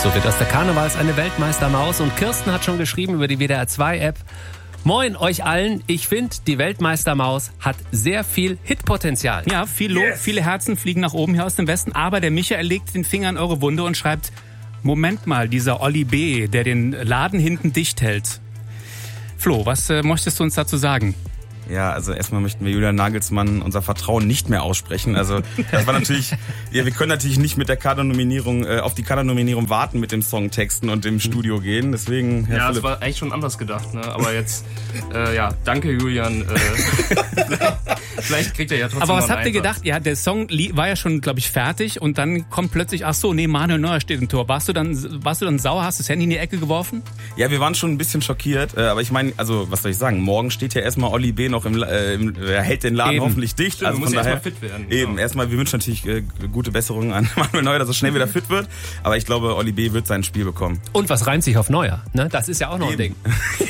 So wird aus der Karnevals eine Weltmeistermaus und Kirsten hat schon geschrieben über die WDR 2 App. Moin euch allen, ich finde, die Weltmeistermaus hat sehr viel Hitpotenzial. Ja, viel Lob, viele Herzen fliegen nach oben hier aus dem Westen, aber der Michael legt den Finger in eure Wunde und schreibt, Moment mal, dieser Olli B., der den Laden hinten dicht hält. Flo, was möchtest du uns dazu sagen? Ja, also erstmal möchten wir Julian Nagelsmann unser Vertrauen nicht mehr aussprechen. Also das war natürlich, ja, wir können natürlich nicht mit der Kader-Nominierung auf die Kader-Nominierung warten mit dem Songtexten und im Studio gehen. Deswegen, Herr Philipp. Das war eigentlich schon anders gedacht, ne? Aber jetzt, danke Julian. Vielleicht kriegt er ja trotzdem. Aber was habt ihr Einsatz. gedacht? Ja, der Song war ja schon, glaube ich, fertig und dann kommt plötzlich, Manuel Neuer steht im Tor. Warst du dann sauer? Hast du das Handy in die Ecke geworfen? Ja, wir waren schon ein bisschen schockiert, aber ich meine, also was soll ich sagen? Morgen steht ja erstmal Olli B. noch er hält den Laden hoffentlich dicht. Stimmt, also muss von daher erstmal fit werden. Eben, Genau. erstmal, wir wünschen natürlich gute Besserungen an Manuel Neuer, dass er schnell wieder fit wird. Aber ich glaube, Olli B. wird sein Spiel bekommen. Und was reimt sich auf Neuer? Ne? Das ist ja auch noch ein Ding.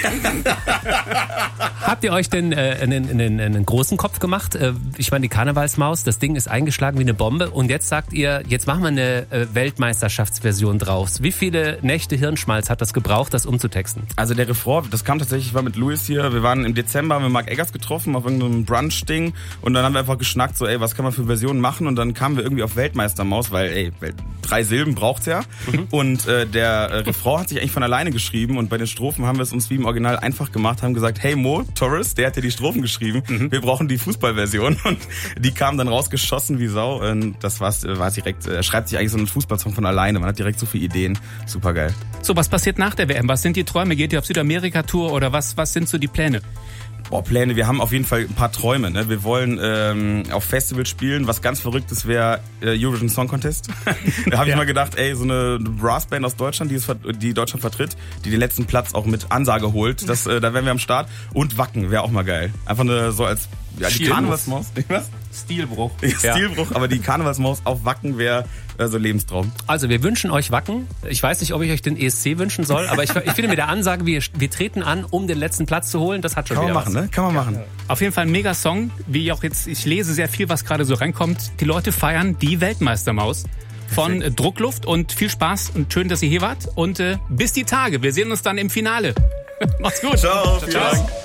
Habt ihr euch denn einen großen Kopf gemacht? Ich meine, die Karnevalsmaus, das Ding ist eingeschlagen wie eine Bombe. Und jetzt sagt ihr, jetzt machen wir eine Weltmeisterschaftsversion draus. Wie viele Nächte Hirnschmalz hat das gebraucht, das umzutexten? Also der Refrain, das kam tatsächlich, ich war mit Louis hier, wir waren im Dezember, haben wir Marc Eggers getroffen auf irgendeinem Brunch-Ding und dann haben wir einfach geschnackt, so was kann man für Versionen machen und dann kamen wir irgendwie auf Weltmeistermaus, weil 3 Silben braucht's ja und der Refrain hat sich eigentlich von alleine geschrieben und bei den Strophen haben wir es uns wie im Original einfach gemacht, haben gesagt, hey Mo Torres, der hat ja die Strophen geschrieben, wir brauchen die Fußballversion und die kam dann rausgeschossen wie Sau und das war direkt, schreibt sich eigentlich so ein Fußballsong von alleine, man hat direkt so viele Ideen, super geil. So, was passiert nach der WM? Was sind die Träume? Geht ihr auf Südamerika-Tour oder was sind so die Pläne? Pläne, wir haben auf jeden Fall ein paar Träume. Ne? Wir wollen auf Festivals spielen. Was ganz Verrücktes wäre Eurovision Song Contest. Da habe ich mal gedacht, so eine Brassband aus Deutschland, die Deutschland vertritt, die den letzten Platz auch mit Ansage holt. Da wären wir am Start. Und Wacken wäre auch mal geil. Einfach so als die Karnevalsmaus. Was? Stilbruch. Stilbruch, aber die Karnevalsmaus auf Wacken wäre so Lebenstraum. Also wir wünschen euch Wacken. Ich weiß nicht, ob ich euch den ESC wünschen soll, aber ich finde mit der Ansage, wir treten an, um den letzten Platz zu holen, das hat schon wieder was. Kann man machen. Auf jeden Fall ein Mega-Song, wie auch jetzt, ich lese sehr viel, was gerade so reinkommt. Die Leute feiern die Weltmeistermaus von Druckluft und viel Spaß und schön, dass ihr hier wart und bis die Tage. Wir sehen uns dann im Finale. Macht's gut. Ciao. Vielen Dank.